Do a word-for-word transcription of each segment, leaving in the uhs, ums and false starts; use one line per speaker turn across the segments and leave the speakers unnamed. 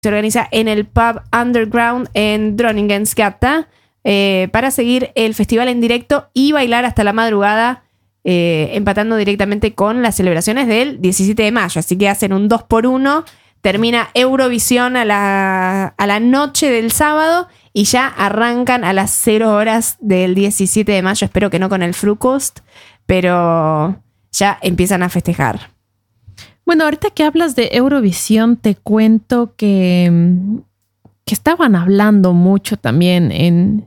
se organiza en el Pub Underground en Dronningens-Gata eh, para seguir el festival en directo y bailar hasta la madrugada, eh, empatando directamente con las celebraciones del diecisiete de mayo. Así que hacen un dos por uno. Termina Eurovisión a la, a la noche del sábado y ya arrancan a las cero horas del diecisiete de mayo. Espero que no con el Frukost, pero ya empiezan a festejar.
Bueno, ahorita que hablas de Eurovisión, te cuento que, que estaban hablando mucho también en,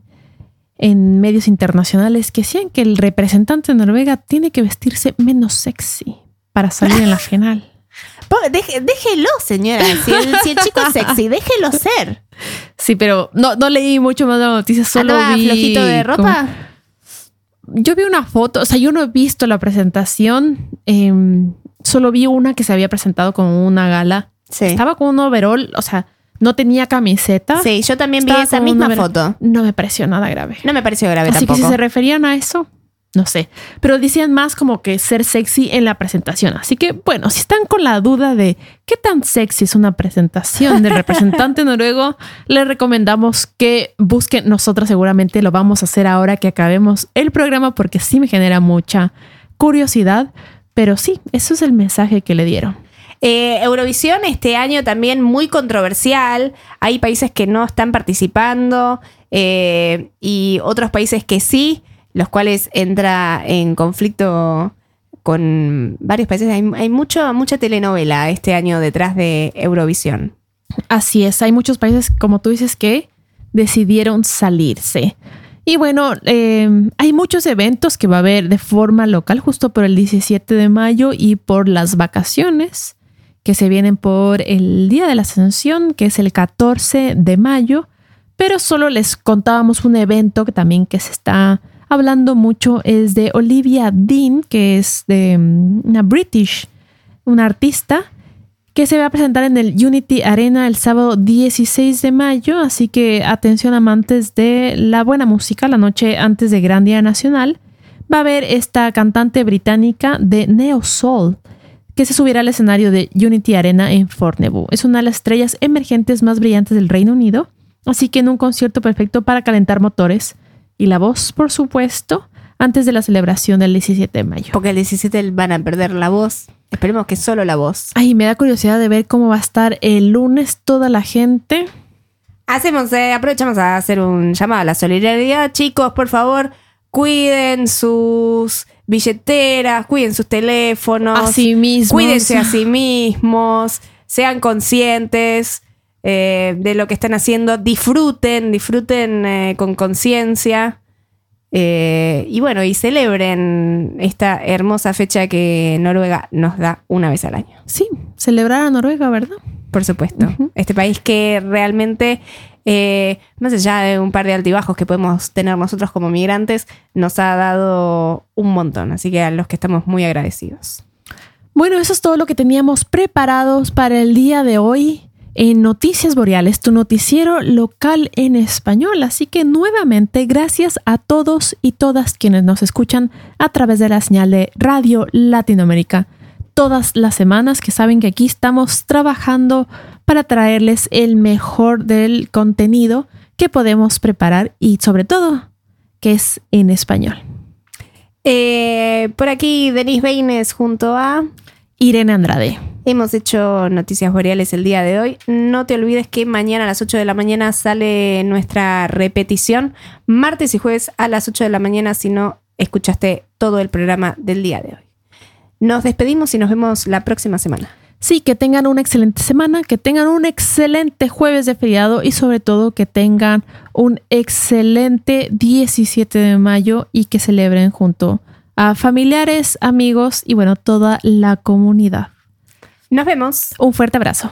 en medios internacionales que decían que el representante de Noruega tiene que vestirse menos sexy para salir en la final.
Deje, déjelo, señora. Si el, si el chico es sexy, déjelo ser.
Sí, pero no, no leí mucho más de la noticia. Solo
¿Andaba
vi
flojito de ropa?
Como, yo vi una foto. O sea, yo no he visto la presentación. Eh, solo vi una que se había presentado como una gala.
Sí.
Estaba con un overall. O sea, no tenía camiseta.
Sí, yo también vi
Estaba
esa
con
misma
un
foto.
No me pareció nada grave.
No me pareció grave
Así
tampoco.
que si se referían a eso, no sé. Pero decían más como que ser sexy en la presentación. Así que, bueno, si están con la duda de qué tan sexy es una presentación del representante noruego, les recomendamos que busquen. Nosotros seguramente lo vamos a hacer ahora que acabemos el programa porque sí me genera mucha curiosidad. Pero sí, eso es el mensaje que le dieron.
Eh, Eurovisión este año también muy controversial. Hay países que no están participando eh, y otros países que sí, los cuales entra en conflicto con varios países. Hay, hay mucho, mucha telenovela este año detrás de Eurovisión.
Así es, hay muchos países, como tú dices, que decidieron salirse. Y bueno, eh, hay muchos eventos que va a haber de forma local justo por el diecisiete de mayo y por las vacaciones que se vienen por el Día de la Ascensión, que es el catorce de mayo. Pero solo les contábamos un evento que también que se está hablando mucho, es de Olivia Dean, que es de um, una British, una artista, que se va a presentar en el Unity Arena el sábado dieciséis de mayo. Así que atención amantes de la buena música, la noche antes de Gran Día Nacional, va a haber esta cantante británica de Neo Soul, que se subirá al escenario de Unity Arena en Fornebu. Es una de las estrellas emergentes más brillantes del Reino Unido, así que en un concierto perfecto para calentar motores. Y la voz, por supuesto, antes de la celebración del diecisiete de mayo.
Porque el diecisiete van a perder la voz. Esperemos que solo la voz.
Ay, me da curiosidad de ver cómo va a estar el lunes toda la gente.
Hacemos, eh, aprovechamos a hacer un llamado a la solidaridad. Chicos, por favor, cuiden sus billeteras, cuiden sus teléfonos.
A sí mismos.
Cuídense a sí mismos. Sean conscientes eh, de lo que están haciendo. Disfruten, disfruten eh, con conciencia. Eh, y bueno, y celebren esta hermosa fecha que Noruega nos da una vez al año.
Sí, celebrar a Noruega, ¿verdad?
Por supuesto. Uh-huh. Este país que realmente, eh, más allá de un par de altibajos que podemos tener nosotros como migrantes, nos ha dado un montón. Así que a los que estamos muy agradecidos.
Bueno, eso es todo lo que teníamos preparados para el día de hoy en Noticias Boreales, tu noticiero local en español. Así que nuevamente, gracias a todos y todas quienes nos escuchan a través de la señal de Radio Latinoamérica. Todas las semanas, que saben que aquí estamos trabajando para traerles el mejor del contenido que podemos preparar y sobre todo que es en español.
Eh, por aquí Denise Beines junto a
Irene Andrade.
Hemos hecho Noticias Boreales el día de hoy. No te olvides que mañana a las ocho de la mañana sale nuestra repetición. Martes y jueves a las ocho de la mañana si no escuchaste todo el programa del día de hoy. Nos despedimos y nos vemos la próxima semana.
Sí, que tengan una excelente semana, que tengan un excelente jueves de feriado y sobre todo que tengan un excelente diecisiete de mayo y que celebren junto a familiares, amigos y bueno, toda la comunidad.
Nos vemos.
Un fuerte abrazo.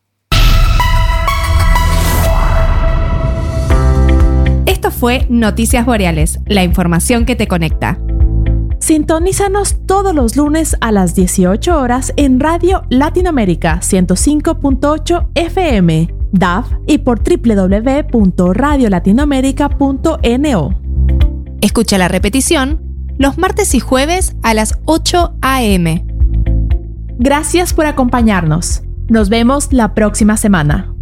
Esto fue Noticias Boreales, la información que te conecta.
Sintonízanos todos los lunes a las dieciocho horas en Radio Latinoamérica ciento cinco punto ocho F M, D A F y por doble u doble u doble u punto radio latinoamérica punto no.
Escucha la repetición los martes y jueves a las ocho a eme.
Gracias por acompañarnos. Nos vemos la próxima semana.